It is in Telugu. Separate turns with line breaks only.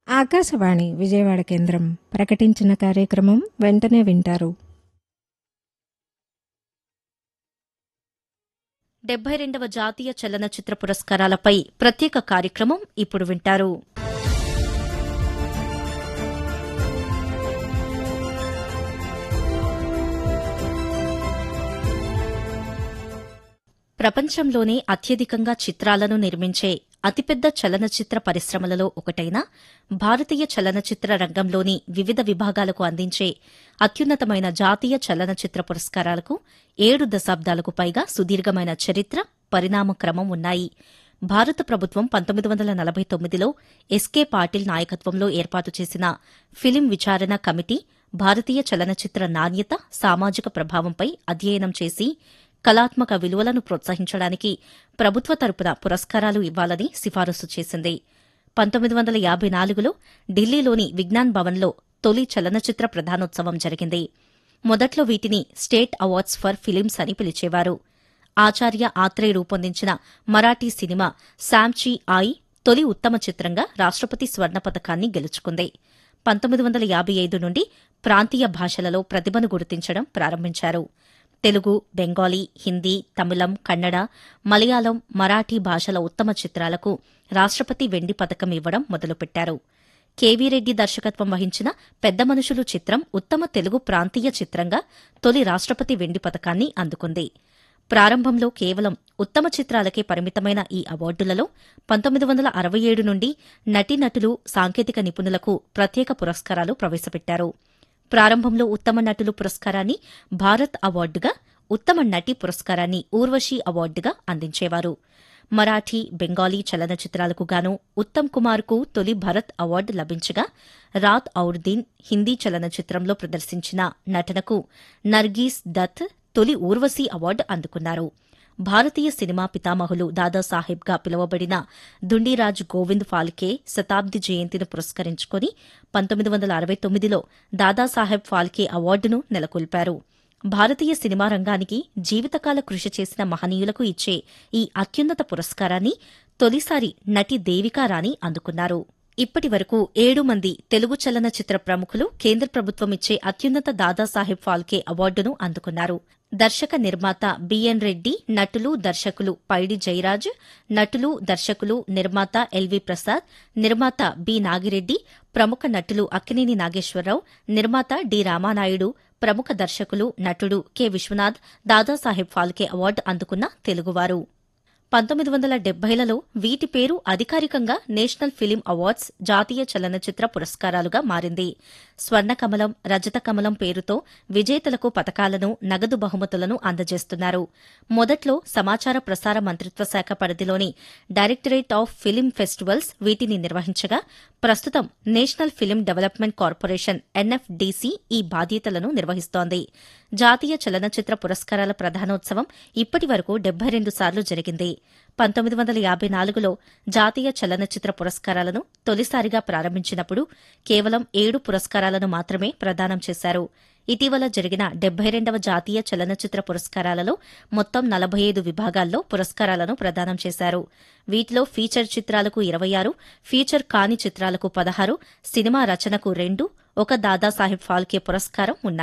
ఆకాశవాణి విజయవాడ కేంద్రం ప్రకటించిన కార్యక్రమం వెంటనే వింటారు.
72వ జాతీయ చలనచిత్ర పురస్కారాలపై ప్రత్యేక కార్యక్రమం ఇప్పుడు వింటారు. ప్రపంచంలోనే అత్యధికంగా చిత్రాలను నిర్మించే అతిపెద్ద చలనచిత్ర పరిశ్రమలలో ఒకటైన భారతీయ చలనచిత్ర రంగంలోని వివిధ విభాగాలకు అందించే అత్యున్నతమైన జాతీయ చలనచిత్ర పురస్కారాలకు 7 దశాబ్దాలకు పైగా సుదీర్ఘమైన చరిత్ర, పరిణామ క్రమం ఉన్నాయి. భారత ప్రభుత్వం 1949లో ఎస్కే పాటిల్ నాయకత్వంలో ఏర్పాటు చేసిన ఫిలిం విచారణ కమిటీ భారతీయ చలనచిత్ర నాణ్యత, సామాజిక ప్రభావంపై అధ్యయనం చేసి కళాత్మక విలువలను ప్రోత్సహించడానికి ప్రభుత్వ తరపున పురస్కారాలు ఇవ్వాలని సిఫారసు చేసింది. 1954లో ఢిల్లీలోని విజ్ఞాన్ భవన్లో తొలి చలనచిత్ర ప్రధానోత్సవం జరిగింది. మొదట్లో వీటిని స్టేట్ అవార్డ్స్ ఫర్ ఫిలిమ్స్ అని పిలిచేవారు. ఆచార్య ఆత్రేయ రూపొందించిన మరాఠీ సినిమా శామ్చీ ఆయ్ తొలి ఉత్తమ చిత్రంగా రాష్ట్రపతి స్వర్ణ పతకాన్ని గెలుచుకుంది. 1955 నుండి ప్రాంతీయ భాషలలో ప్రతిభను గుర్తించడం ప్రారంభించారు. తెలుగు, బెంగాలీ, హిందీ, తమిళం, కన్నడ, మలయాళం, మరాఠీ భాషల ఉత్తమ చిత్రాలకు రాష్ట్రపతి వెండి పతకం ఇవ్వడం మొదలుపెట్టారు. కెవి రెడ్డి దర్శకత్వం వహించిన పెద్ద మనుషులు చిత్రం ఉత్తమ తెలుగు ప్రాంతీయ చిత్రంగా తొలి రాష్ట్రపతి వెండి పతకాన్ని అందుకుంది. ప్రారంభంలో కేవలం ఉత్తమ చిత్రాలకే పరిమితమైన ఈ అవార్డులలో 1967 నుండి నటీనటులు, సాంకేతిక నిపుణులకు ప్రత్యేక పురస్కారాలు ప్రవేశపెట్టారు. ప్రారంభంలో ఉత్తమ నటులు పురస్కారాన్ని భారత్ అవార్డుగా, ఉత్తమ నటి పురస్కారాన్ని ఊర్వశీ అవార్డుగా అందించేవారు. మరాఠీ, బెంగాలీ చలనచిత్రాలకు గాను ఉత్తమ్ కుమార్కు తొలి భరత్ అవార్డు లభించగా, రాత్ ఔర్ దిన్ హిందీ చలనచిత్రంలో ప్రదర్శించిన నటనకు నర్గీస్ దత్ తొలి ఊర్వశీ అవార్డు అందుకున్నారు. భారతీయ సినిమా పితామహులు దాదాసాహెబ్గా పిలువబడిన దుండీరాజ్ గోవింద్ ఫాల్కే శతాబ్ది జయంతిని పురస్కరించుకుని 1969లో దాదాసాహెబ్ ఫాల్కే అవార్డును నెలకొల్పారు. భారతీయ సినిమా రంగానికి జీవితకాల కృషి చేసిన మహనీయులకు ఇచ్చే ఈ అత్యున్నత పురస్కారాన్ని తొలిసారి నటి దేవికా రాణి అందుకున్నారు. ఇప్పటి వరకు 7 మంది తెలుగు చలనచిత్ర ప్రముఖులు కేంద్ర ప్రభుత్వం ఇచ్చే అత్యున్నత దాదాసాహెబ్ ఫాల్కే అవార్డును అందుకున్నారు. దర్శక నిర్మాత బిఎన్ రెడ్డి, నటులు, దర్శకులు పైడి జయరాజ్, నటులు, దర్శకులు, నిర్మాత ఎల్వి ప్రసాద్, నిర్మాత బి నాగిరెడ్డి, ప్రముఖ నటులు అక్కినేని నాగేశ్వరరావు, నిర్మాత డి రామానాయుడు, ప్రముఖ దర్శకులు, నటుడు కె విశ్వనాథ్ దాదాసాహెబ్ ఫాల్కే అవార్డు అందుకున్న తెలుగువారు. 1970లలో వీటి పేరు అధికారికంగా నేషనల్ ఫిలిం అవార్డ్స్ జాతీయ చలనచిత్ర పురస్కారాలుగా మారింది. స్వర్ణకమలం, రజత కమలం పేరుతో విజేతలకు పతకాలను, నగదు బహుమతులను అందజేస్తున్నారు. మొదట్లో సమాచార ప్రసార మంత్రిత్వ శాఖ పరిధిలోని డైరెక్టరేట్ ఆఫ్ ఫిలిం ఫెస్టివల్స్ వీటిని నిర్వహించగా, ప్రస్తుతం national film development corporation NFDC ఈ బాధ్యతలను నిర్వహిస్తోంది. జాతీయ చలనచిత్ర పురస్కారాల ప్రధానోత్సవం ఇప్పటి వరకు 72 సార్లు జరిగింది. 1954లో జాతీయ చలనచిత్ర పురస్కారాలను తొలిసారిగా ప్రారంభించినప్పుడు కేవలం 7 పురస్కారాలను మాత్రమే ప్రదానం చేశారు. ఇటీవల జరిగిన 72వ జాతీయ చలనచిత్ర పురస్కారాలలో మొత్తం 45 విభాగాల్లో పురస్కారాలను ప్రదానం చేశారు. వీటిలో ఫీచర్ చిత్రాలకు 26, ఫీచర్ కాని చిత్రాలకు 16, సినిమా రచనకు 2, ఒక దాదాసాహెబ్ ఫాల్కే పురస్కారం ఉన్నాయి.